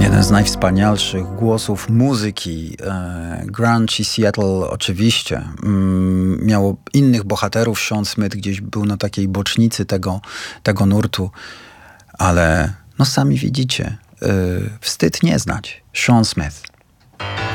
Jeden z najwspanialszych głosów muzyki. Grunge i Seattle oczywiście miało innych bohaterów. Sean Smith gdzieś był na takiej bocznicy tego nurtu, ale no sami widzicie, wstyd nie znać. Sean Smith.